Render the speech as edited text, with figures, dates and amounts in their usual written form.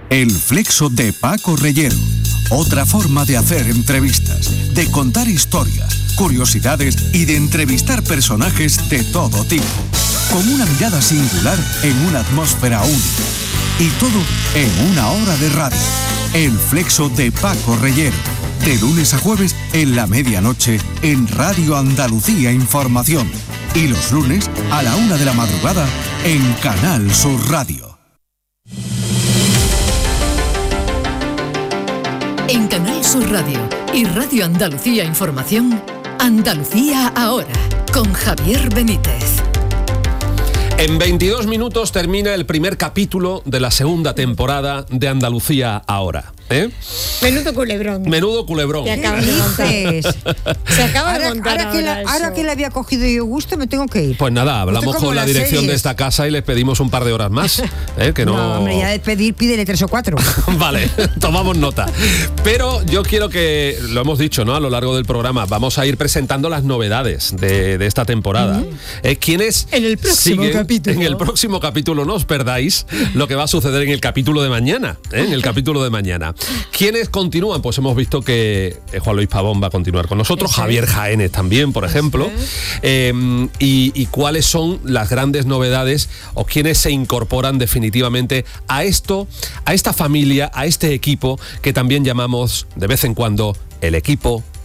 El Flexo de Paco Reyero. Otra forma de hacer entrevistas, de contar historias, curiosidades y de entrevistar personajes de todo tipo. Con una mirada singular en una atmósfera única. Y todo en una hora de radio. El Flexo de Paco Reyero. De lunes a jueves en la medianoche en Radio Andalucía Información. Y los lunes a la 1 de la madrugada en Canal Sur Radio. En Canal Sur Radio y Radio Andalucía Información, Andalucía Ahora, con Javier Benítez. En 22 minutos termina el primer capítulo de la segunda temporada de Andalucía Ahora. Menudo culebrón. Menudo culebrón. Se acaba de montar. Se acaba de montar ahora que le había cogido yo gusto, me tengo que ir. Pues nada, hablamos con la dirección de esta casa y les pedimos un par de horas más. Que no, hombre, ya de pedir, pídele 3 o 4. Vale, tomamos nota. Pero yo quiero que, lo hemos dicho, ¿no? A lo largo del programa, vamos a ir presentando las novedades de esta temporada. ¿Quiénes en el próximo capítulo? En el próximo capítulo, no os perdáis lo que va a suceder en el capítulo de mañana. En el capítulo de mañana. ¿Quiénes continúan? Pues hemos visto que Juan Luis Pavón va a continuar con nosotros, Javier Jaénez también, por ejemplo. Y cuáles son las grandes novedades o quiénes se incorporan definitivamente a esta familia, a este equipo que también llamamos de vez en cuando el equipo